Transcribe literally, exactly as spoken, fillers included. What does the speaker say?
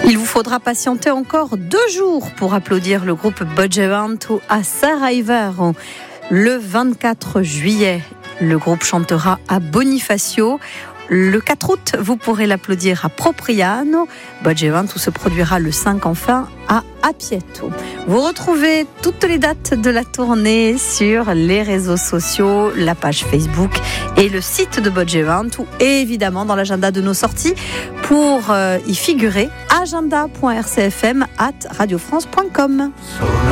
Il vous faudra patienter encore deux jours pour applaudir le groupe Budgetvanto à Sarajevo le vingt-quatre juillet. Le groupe chantera à Bonifacio. Le quatre août, vous pourrez l'applaudir à Propriano. Budgetvanto se produira le cinq enfin à Apieto. Vous retrouvez toutes les dates de la tournée sur les réseaux sociaux, la page Facebook et le site de Budgetvanto, et évidemment dans l'agenda de nos sorties. Pour euh, y figurer, agenda point r c f m arobase radio france point com.